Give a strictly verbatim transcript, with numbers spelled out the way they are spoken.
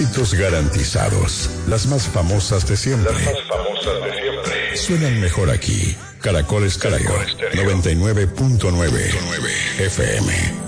Éxitos garantizados. Las más famosas de siempre. Las más famosas de siempre. Suenan mejor aquí. Caracol Estéreo noventa y nueve punto nueve F M.